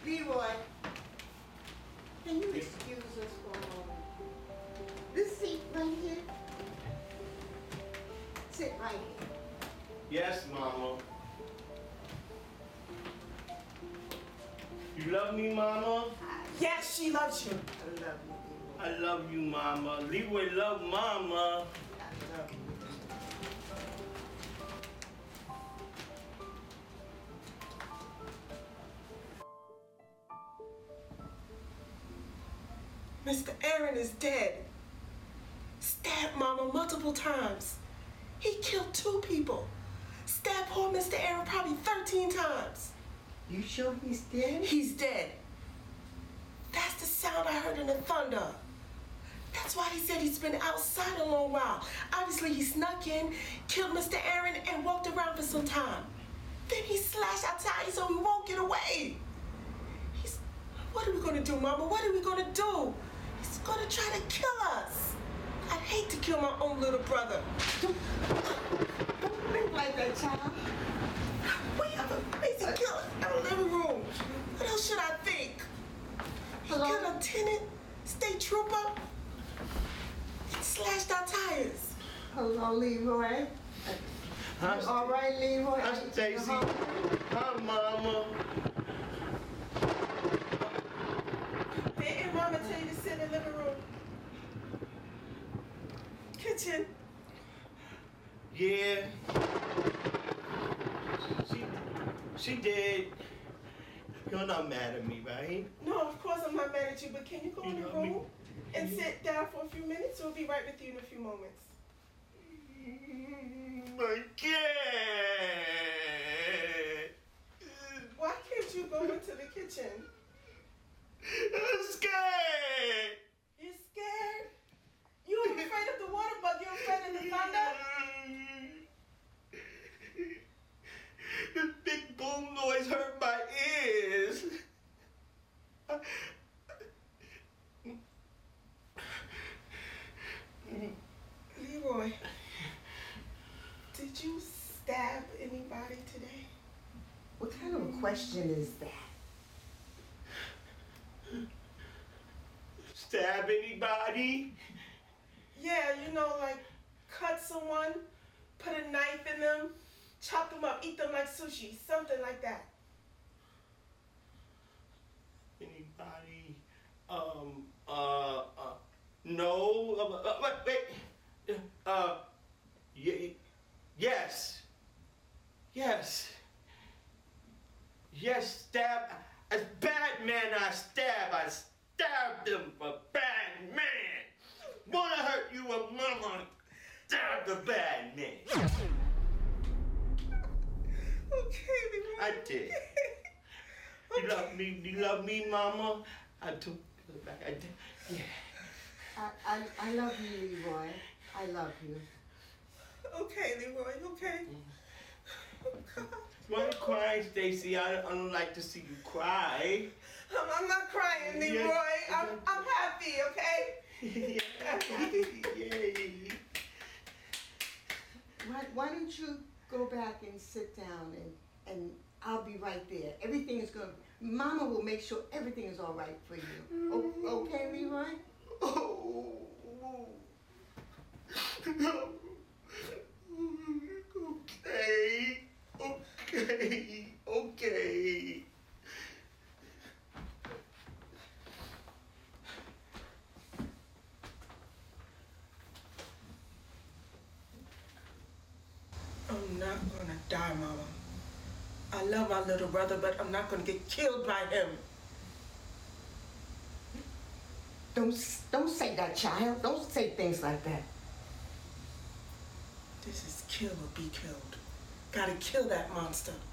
Leroy, can you excuse us for a moment? This seat right here. Sit right here. Yes, Mama. You love me, Mama? Yes, she loves you. I love you, Leroy. I love you, Mama. Leroy love Mama. I love you. Mr. Aaron is dead. Stabbed Mama multiple times. He killed 2 people. Stabbed poor Mr. Aaron probably 13 times. You sure he's dead? He's dead. That's the sound I heard in the thunder. That's why he said he's been outside a long while. Obviously he snuck in, killed Mr. Aaron, and walked around for some time. Then he slashed our tires so he won't get away. What are we gonna do, Mama? What are we gonna do? He's gonna try to kill us. I'd hate to kill my own little brother. Don't think like that, child. We have a crazy killer in the living room. What else should I think? He killed a tenant, state trooper, and slashed our tires. Hello, Leroy. Huh? You all right, Leroy? Huh, Stacy? Hi, Mama. Didn't Mama tell you to sit in the living room? Kitchen. Yeah. She did. You're not mad at me, right? No, of course I'm not mad at you, but can you go in the room and sit down for a few minutes? We'll be right with you in a few moments. I can't. Why can't you go into the kitchen? I'm scared. You scared? You afraid of the water bug? You afraid of the thunder? The big boom noise hurt my ears. Leroy, did you stab anybody today? What kind of a question is that? Stab anybody? Yeah, you know, like cut someone, put a knife in them, chop them up, eat them like sushi, something like that. Anybody? No. Wait. Yes. Yes, stab. As Batman, I stabbed him for Batman. Wanna hurt you a mama? Stab the Batman. Okay, Leroy. I did. You love me, Mama? I took it back. I did. Yeah. I love you, Leroy. I love you. Okay, Leroy, okay. Oh, God. Why are you crying, Stacy? I don't like to see you cry. I'm not crying, Leroy. Yeah. I'm happy, okay? Yay. Why don't you go back and sit down and I'll be right there. Everything is going to... Mama will make sure everything is all right for you. Okay, Leroy? Okay. I'm not gonna die, Mama. I love my little brother, but I'm not gonna get killed by him. Don't say that, child. Don't say things like that. This is kill or be killed. Gotta kill that monster.